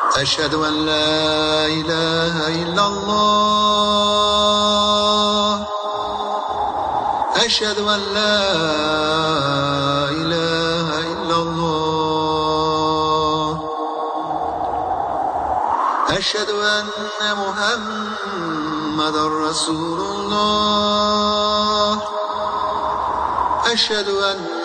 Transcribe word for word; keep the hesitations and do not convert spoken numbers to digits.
أشهد أن لا إله إلا الله أشهد أن لا إله إلا الله أشهد أن محمد رسول الله أشهد أن